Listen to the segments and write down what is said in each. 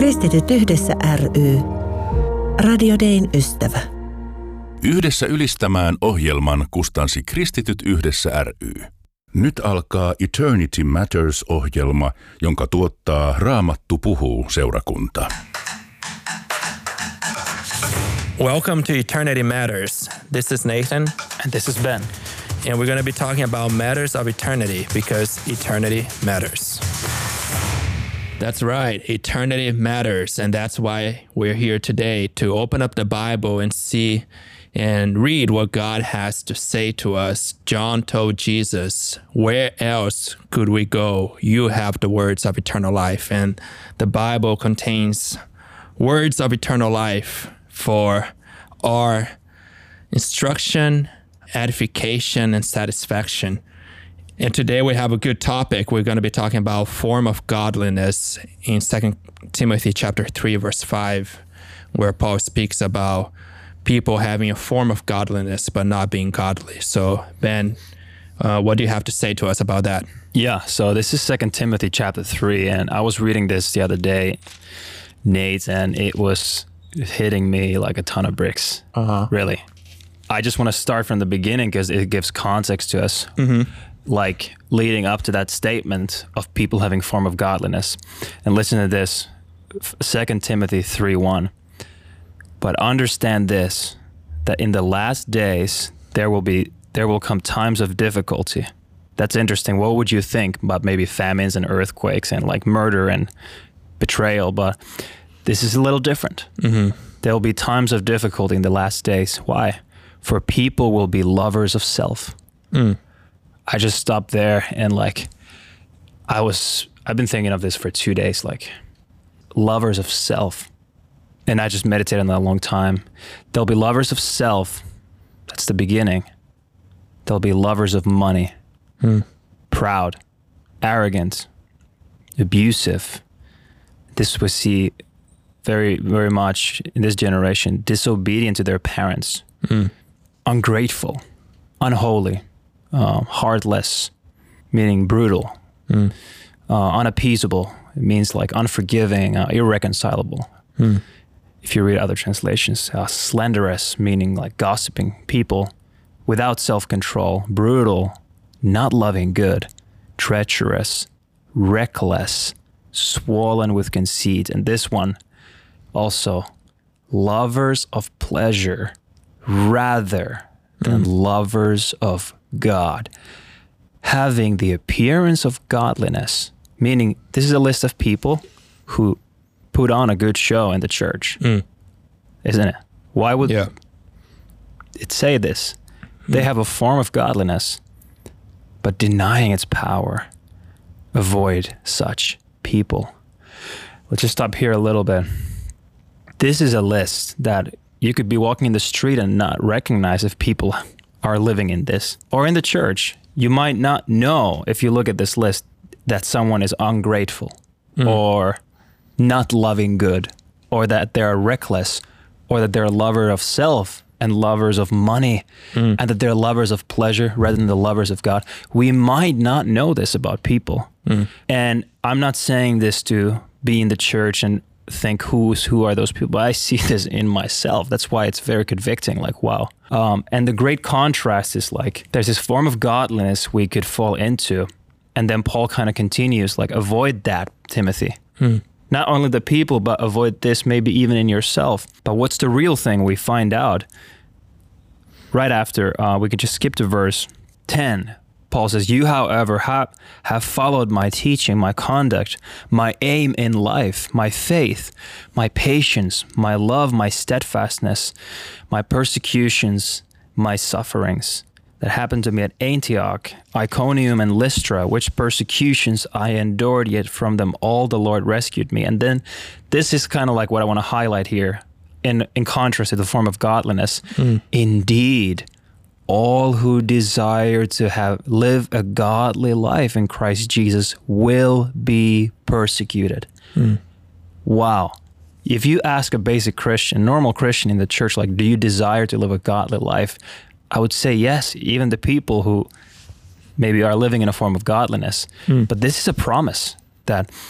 Kristityt yhdessä ry. Radio Dayn ystävä. Yhdessä ylistämään ohjelman kustansi Kristityt yhdessä ry. Nyt alkaa Eternity Matters-ohjelma, jonka tuottaa Raamattu puhuu -seurakunta. Welcome to Eternity Matters. This is Nathan. And this is Ben. And we're going to be talking about matters of eternity because eternity matters. That's right. Eternity matters. And that's why we're here today, to open up the Bible and see and read what God has to say to us. John told Jesus, where else could we go? You have the words of eternal life. And the Bible contains words of eternal life for our instruction, edification, and satisfaction. And today we have a good topic. We're going to be talking about form of godliness in 2 Timothy chapter 3, verse 5, where Paul speaks about people having a form of godliness but not being godly. So, Ben, what do you have to say to us about that? Yeah, so this is 2 Timothy chapter 3, and I was reading this the other day, Nate, and it was hitting me like a ton of bricks, really. I just want to start from the beginning because it gives context to us, like leading up to that statement of people having form of godliness. And listen to this, 2 Timothy 3:1. But understand this, that in the last days there will come times of difficulty. That's interesting. What would you think about maybe famines and earthquakes and like murder and betrayal? But this is a little different. There will be times of difficulty in the last days. Why? For people will be lovers of self. I just stopped there and like, I've been thinking of this for 2 days, like lovers of self. And I just meditated on that a long time. They'll be lovers of self. That's the beginning. They'll be lovers of money, proud, arrogant, abusive. This we see very, very much in this generation, disobedient to their parents, ungrateful, unholy, heartless, meaning brutal, unappeasable. It means like unforgiving, irreconcilable. If you read other translations, slanderous, meaning like gossiping people, without self-control, brutal, not loving good, treacherous, reckless, swollen with conceit. And this one also, lovers of pleasure rather than lovers of God, having the appearance of godliness, meaning this is a list of people who put on a good show in the church, isn't it? Why would it say this? They have a form of godliness, but denying its power. Avoid such people. Let's just stop here a little bit. This is a list that you could be walking in the street and not recognize if people are living in this. Or in the church, you might not know if you look at this list that someone is ungrateful or not loving good, or that they're reckless, or that they're a lover of self and lovers of money, and that they're lovers of pleasure rather than the lovers of God. We might not know this about people. And I'm not saying this to be in the church and think who are those people. I see this in myself. That's why it's very convicting, like, wow. And the great contrast is like, there's this form of godliness we could fall into. And then Paul kind of continues, like, avoid that, Timothy. Not only the people, but avoid this maybe even in yourself. But what's the real thing? We find out right after, we can just skip to verse 10. Paul says, you, however, have followed my teaching, my conduct, my aim in life, my faith, my patience, my love, my steadfastness, my persecutions, my sufferings that happened to me at Antioch, Iconium, and Lystra, which persecutions I endured, yet from them all the Lord rescued me. And then this is kind of like what I want to highlight here in contrast to the form of godliness. Indeed, all who desire to live a godly life in Christ Jesus will be persecuted. Wow. If you ask a basic Christian, normal Christian in the church, like, do you desire to live a godly life? I would say yes, even the people who maybe are living in a form of godliness. But this is a promise that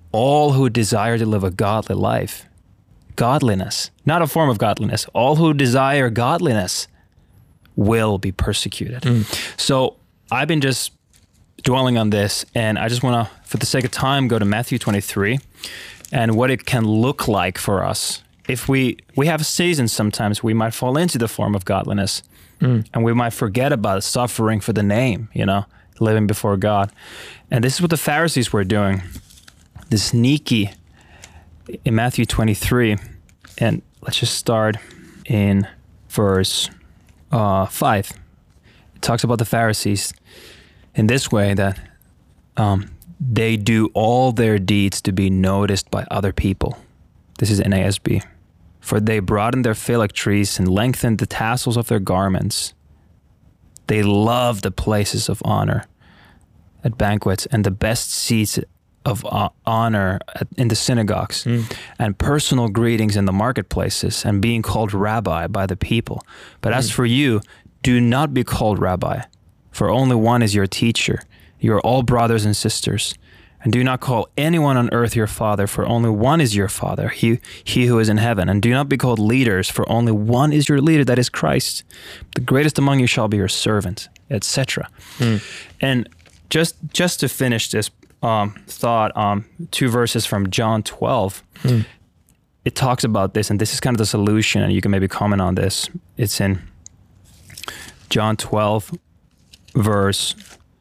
all who desire to live a godly life, godliness, not a form of godliness, all who desire godliness will be persecuted. So I've been just dwelling on this, and I just want to, for the sake of time, go to Matthew 23 and what it can look like for us. If we have seasons sometimes, we might fall into the form of godliness, and we might forget about suffering for the name, living before God. And this is what the Pharisees were doing. This sneaky in Matthew 23, and let's just start in verse 5. It talks about the Pharisees in this way, that they do all their deeds to be noticed by other people. This is NASB. For they broadened their fig trees and lengthened the tassels of their garments. They love the places of honor at banquets and the best seats of honor in the synagogues, and personal greetings in the marketplaces, and being called rabbi by the people. But as for you, do not be called rabbi, for only one is your teacher. You are all brothers and sisters. And do not call anyone on earth your father, for only one is your father, he who is in heaven. And do not be called leaders, for only one is your leader, that is Christ. The greatest among you shall be your servant, etc. And just to finish this thought, 2 verses from John 12, it talks about this, and this is kind of the solution, and you can maybe comment on this. It's in John 12, verse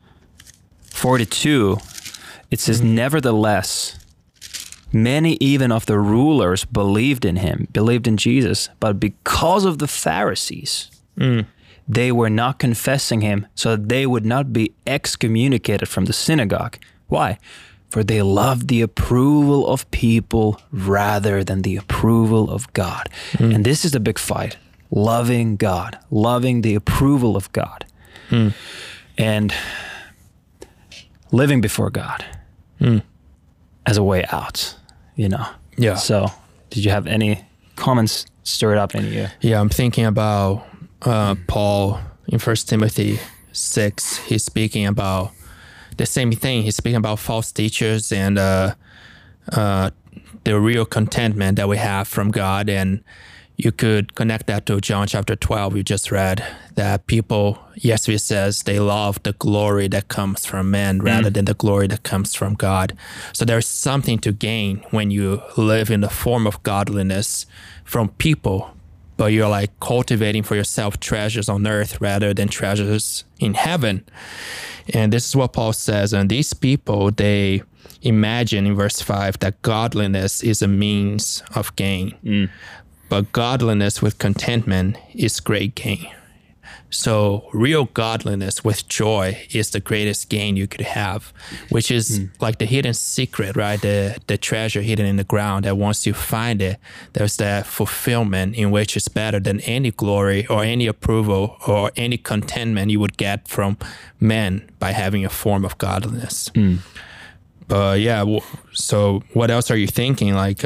42. It says, nevertheless, many even of the rulers believed in Jesus, but because of the Pharisees, they were not confessing him, so that they would not be excommunicated from the synagogue. Why? For they loved the approval of people rather than the approval of God. And this is the big fight. Loving God, loving the approval of God, and living before God as a way out, Yeah. So did you have any comments stirred up in you? Yeah, I'm thinking about Paul in 1 Timothy 6. He's speaking about the same thing. He's speaking about false teachers and the real contentment that we have from God. And you could connect that to John chapter 12 we just read, that people, Yeshua says, they love the glory that comes from men rather than the glory that comes from God. So there's something to gain when you live in the form of godliness from people, but you're like cultivating for yourself treasures on earth rather than treasures in heaven. And this is what Paul says. And these people, they imagine in verse 5 that godliness is a means of gain. But godliness with contentment is great gain. So real godliness with joy is the greatest gain you could have, which is like the hidden secret, right? The treasure hidden in the ground, that once you find it, there's that fulfillment in which is better than any glory or any approval or any contentment you would get from men by having a form of godliness. But yeah, so what else are you thinking? Like,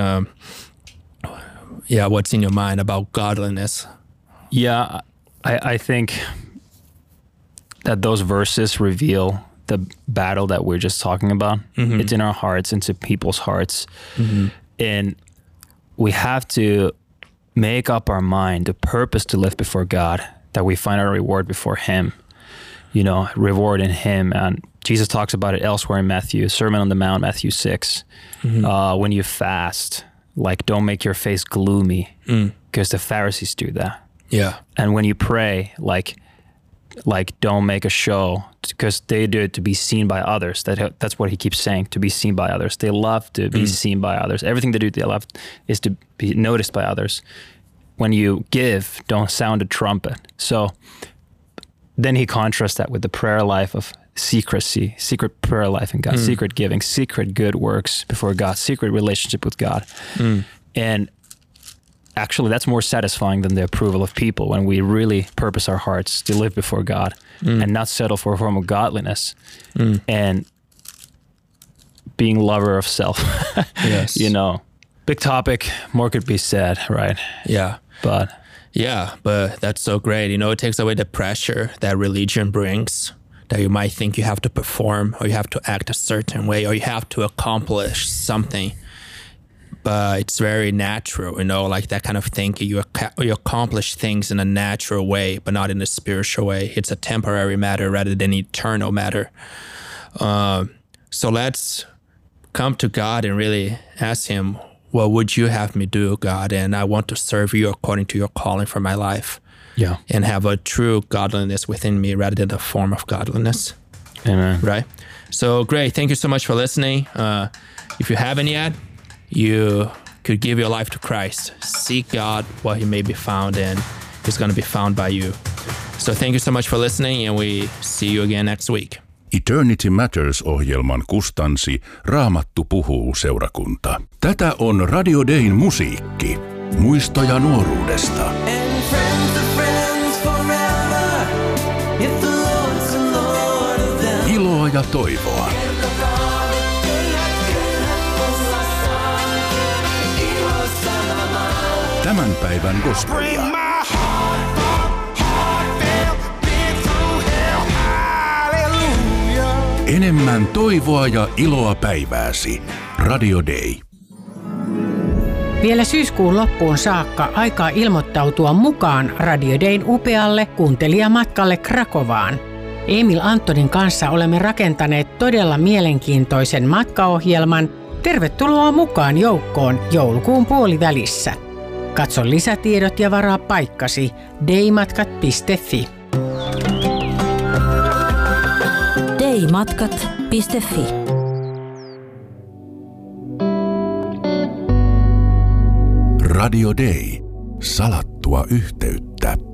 what's in your mind about godliness? Yeah, I think that those verses reveal the battle that we're just talking about. It's in our hearts, into people's hearts. And we have to make up our mind, the purpose to live before God, that we find our reward before him, reward in him. And Jesus talks about it elsewhere in Matthew, Sermon on the Mount, Matthew 6. When you fast, like, don't make your face gloomy, because the Pharisees do that. Yeah. And when you pray, like don't make a show, because they do it to be seen by others. That's what he keeps saying, to be seen by others. They love to be seen by others. Everything they do, they love is to be noticed by others. When you give, don't sound a trumpet. So then he contrasts that with the prayer life of secrecy, secret prayer life in God, secret giving, secret good works before God, secret relationship with God. And actually, that's more satisfying than the approval of people, when we really purpose our hearts to live before God and not settle for a form of godliness and being lover of self. Yes. Big topic, more could be said, right? Yeah. But that's so great. It takes away the pressure that religion brings that you might think you have to perform or you have to act a certain way or you have to accomplish something. But it's very natural, like that kind of thinking. You accomplish things in a natural way, but not in a spiritual way. It's a temporary matter rather than eternal matter. So let's come to God and really ask him, what would you have me do, God? And I want to serve you according to your calling for my life. Yeah. And have a true godliness within me rather than a form of godliness. Amen. Right? So great. Thank you so much for listening. If you haven't yet, you could give your life to Christ. Seek God while he may be found, and he's going to be found by you. So thank you so much for listening, and we see you again next week. Eternity Matters-ohjelman kustansi Raamattu puhuu -seurakunta. Tätä on Radio Dayn musiikki. Muistoja nuoruudesta. Iloa ja toivoa. Tämän päivän gospelia. Enemmän toivoa ja iloa päivääsi. Radio Day. Vielä syyskuun loppuun saakka aikaa ilmoittautua mukaan Radio Dayn upealle kuuntelijamatkalle Krakovaan. Emil Antonin kanssa olemme rakentaneet todella mielenkiintoisen matkaohjelman. Tervetuloa mukaan joukkoon joulukuun puolivälissä. Katso lisätiedot ja varaa paikkasi daymatkat.fi. daymatkat.fi. Radio Day. Salattua yhteyttä.